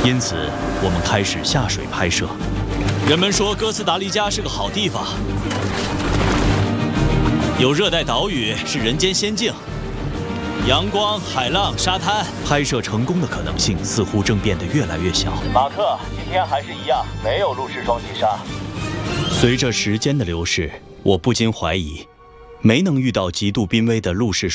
因此，我们开始下水拍摄。人们说哥斯达黎加是个好地方，有热带岛屿，是人间仙境。阳光、海浪、沙滩，拍摄成功的可能性似乎正变得越来越小。 马克，今天还是一样，没有陆氏双击鲨。 随着时间的流逝，我不禁怀疑，没能遇到极度濒危的陆氏